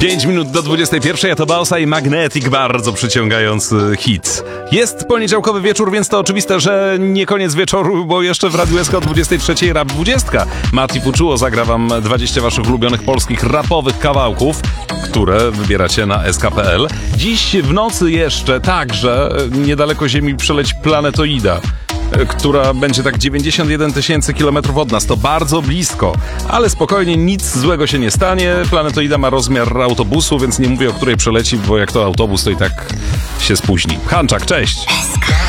5 minut do 21, a to Baosa i Magnetic, bardzo przyciągający hit. Jest poniedziałkowy wieczór, więc to oczywiste, że nie koniec wieczoru, bo jeszcze w Radiu SK o 23 Rap 20. Mati Puczuło zagra wam 20 waszych ulubionych polskich rapowych kawałków, które wybieracie na sk.pl. Dziś w nocy jeszcze także niedaleko Ziemi przeleci planetoida, która będzie tak 91 000 kilometrów od nas. To bardzo blisko, ale spokojnie, nic złego się nie stanie. Planetoida ma rozmiar autobusu, więc nie mówię, o której przeleci, bo jak to autobus, to i tak się spóźni. Hanczak, cześć!